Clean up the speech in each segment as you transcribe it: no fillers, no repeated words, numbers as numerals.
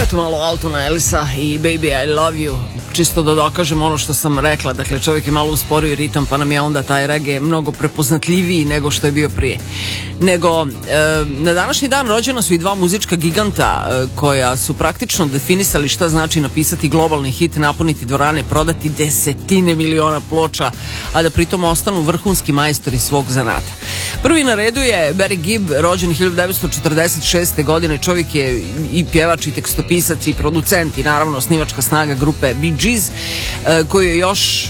Eto malo Altona Ellisa i Baby I Love You, čisto da dokažem ono što sam rekla. Dakle, čovjek je malo usporio ritam, pa nam je onda taj reggae mnogo prepoznatljiviji nego što je bio prije. Nego, na današnji dan rođena su i dva muzička giganta koja su praktično definisali šta znači napisati globalni hit, napuniti dvorane, prodati desetine miliona ploča, a da pritom ostanu vrhunski majstori svog zanata. Prvi na redu je Barry Gibb, rođen 1946. godine. Čovjek je i pjevač i tekstopisac i producent i naravno osnivačka snaga grupe Bee Gees, koju je još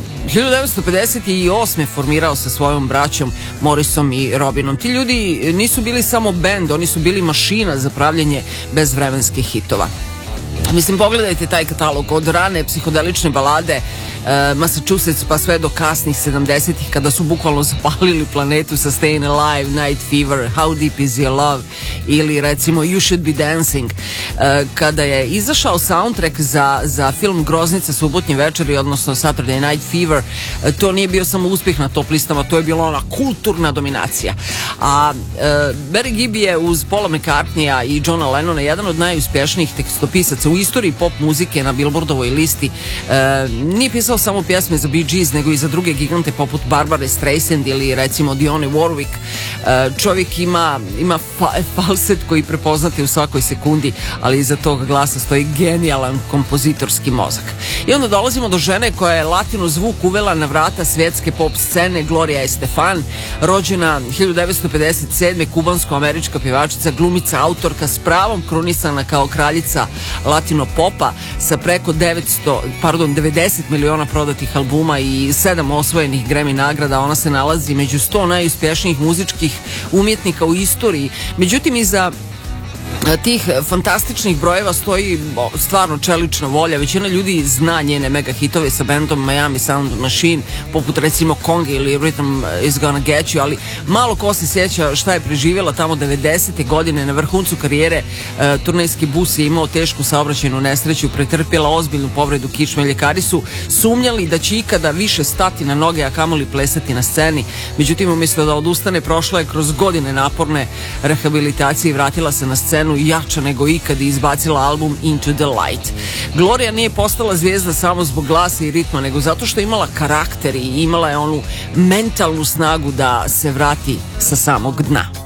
1958. formirao sa svojom braćom Morrisom i Robinom. Ti ljudi nisu bili samo bend, oni su bili mašina za pravljenje bezvremenskih hitova. Mislim, pogledajte taj katalog od rane psihodelične balade Massachusetts pa sve do kasnih 70-ih kada su bukvalno zapalili planetu sa Stayin' Alive, Night Fever, How Deep Is Your Love ili recimo You Should Be Dancing. Kada je izašao soundtrack za film Groznica subotnje večeri, odnosno Saturday Night Fever, to nije bio samo uspjeh na top listama, to je bila ona kulturna dominacija. A Barry Gibb je uz Paula McCartneya i Johna Lennona jedan od najuspješnijih tekstopisaca u istoriji pop muzike na Billboardovoj listi. Nije pisao samo pjesme za Bee Gees, nego i za druge gigante poput Barbare Streisand ili recimo Dionne Warwick. Čovjek ima falset koji prepoznate u svakoj sekundi, ali iza tog glasa stoji genijalan kompozitorski mozak. I onda dolazimo do žene koja je latino zvuk uvela na vrata svjetske pop scene, Gloria Estefan, rođena 1957. kubansko-američka pjevačica, glumica, autorka, s pravom krunisana kao kraljica latino popa sa preko 90 miliona prodatih albuma i 7 osvojenih Grammy nagrada. Ona se nalazi među 100 najuspješnijih muzičkih umjetnika u istoriji. Međutim, iza tih fantastičnih brojeva stoji stvarno čelična volja. Većina ljudi zna njene mega hitove sa bendom Miami Sound Machine, poput recimo Konga ili Rhythm Is Gonna Get You, ali malo ko se sjeća šta je preživjela tamo 90. godine. Na vrhuncu karijere turnejski bus je imao tešku saobraćajnu nesreću, pretrpjela ozbiljnu povredu kičme. Ljekari su sumnjali da će ikada više stati na noge, a kamoli plesati na sceni. Međutim, umjesto da odustane, prošla je kroz godine naporne rehabilitacije i vratila se na scenu jača nego ikad i izbacila album Into the Light. Gloria nije postala zvijezda samo zbog glasa i ritma, nego zato što je imala karakter i imala je onu mentalnu snagu da se vrati sa samog dna.